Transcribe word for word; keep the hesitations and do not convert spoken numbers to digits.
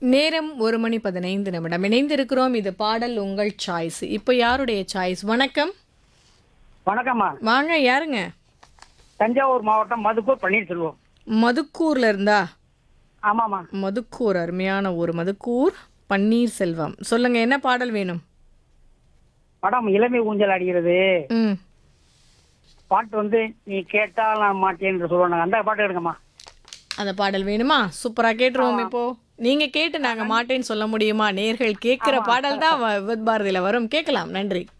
நேரம் ஒரு மணி பதினைந்து நிமிடம் இணைந்திருக்கிறோம். இது பாடல் உங்கள் சாய்ஸ். இப்போ யாருடைய சாய்ஸ்? வணக்கம். வணக்கம்மா. வாங்க, யாருங்க? தஞ்சாவூர் மாவட்டம் மதுக்கூர் பன்னீர்செல்வம். மதுக்கூர்ல இருந்தா? ஆமாம்மா. மதுக்கூர் அருமையான ஊர். மதுக்கூர் பன்னீர்செல்வம். சொல்லுங்க, என்ன பாடல் வேணும்? படம் இளமை ஊஞ்சல் அடிக்கிறது. ம் பாட்டு வந்து நீ கேட்டால் நான் மாட்டேன் என்று சொல்லுவாங்க. அந்த பாட்டு எடுங்கம்மா. அந்த பாடல் வேணுமா? சூப்பரா கேட்டுருவோம். இப்போ நீங்க கேட்டு நாங்க மாட்டேன்னு சொல்ல முடியுமா? நேர்கள் கேட்கிற பாடல் தான் வித் பாரதியில வரும். கேட்கலாம். நன்றி.